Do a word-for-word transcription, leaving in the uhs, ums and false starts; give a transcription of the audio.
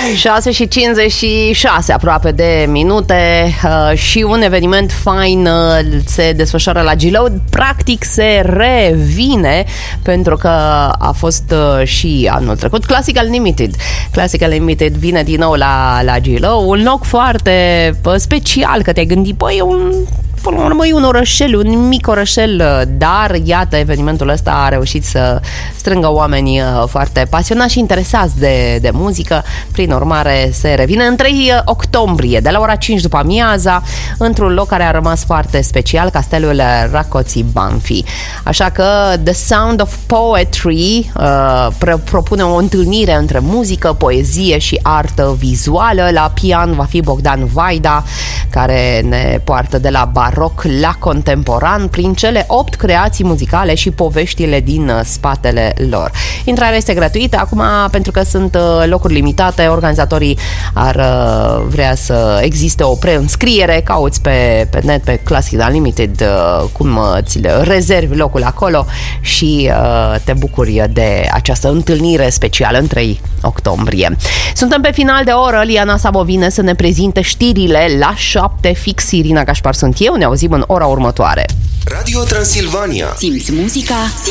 șase și cincizeci și șase aproape de minute uh, și un eveniment fain uh, se desfășoară la G-Load. Practic se revine pentru că a fost uh, și anul trecut Classical Limited. Classical Limited vine din nou la, la G-Load, un loc foarte uh, special, că te-ai gândit, băi, e un... până la urmă e un orășel, un mic orășel, dar iată, evenimentul ăsta a reușit să strângă oameni foarte pasionați și interesați de, de muzică. Prin urmare, se revine în trei octombrie, de la ora cinci după amiaza, într-un loc care a rămas foarte special, Castelul Rákóczi Banfi. Așa că The Sound of Poetry uh, propune o întâlnire între muzică, poezie și artă vizuală. La pian va fi Bogdan Vaida, care ne poartă de la bar rock la contemporan prin cele opt creații muzicale și poveștile din spatele lor. Intrarea este gratuită. Acum, pentru că sunt locuri limitate, organizatorii ar vrea să existe o preînscriere. Cauți pe, pe net, pe Classical Limited, cum ți rezervi locul acolo și te bucuri de această întâlnire specială în trei octombrie. Suntem pe final de oră. Liana Sabo vine să ne prezinte știrile la șapte fix. Irina Gașpar sunt eu. Ne auzim în ora următoare. Radio Transilvania. Simți muzica,